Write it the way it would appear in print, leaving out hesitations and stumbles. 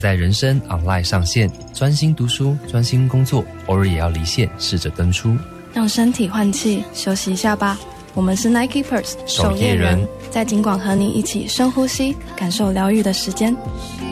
在人生 online 上线，专心读书，专心工作，偶尔也要离线，试着登出， 让身体换气，休息一下吧。我们是 Nikeverse 守夜人，在景广和你一起深呼吸，感受疗愈的时间。